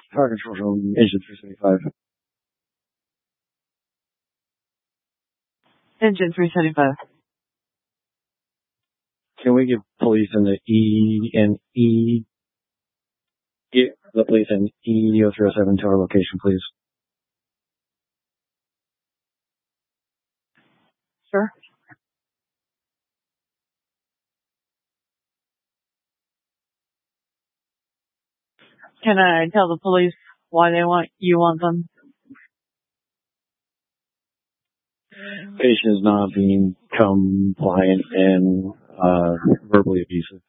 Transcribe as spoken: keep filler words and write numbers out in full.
Fire control from engine three seventy-five. Engine three seventy-five. Can we give police in the E and E, get the police in E zero three zero seven to our location, please? Sure. Can I tell the police why they want you want them? Patient is not being compliant and uh, verbally abusive.